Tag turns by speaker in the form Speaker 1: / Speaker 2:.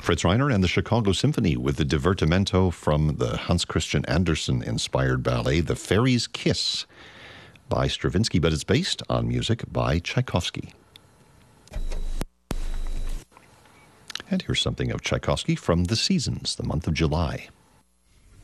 Speaker 1: Fritz Reiner and the Chicago Symphony with the divertimento from the Hans Christian Andersen-inspired ballet The Fairy's Kiss by Stravinsky, but it's based on music by Tchaikovsky. And here's something of Tchaikovsky from The Seasons, the month of July.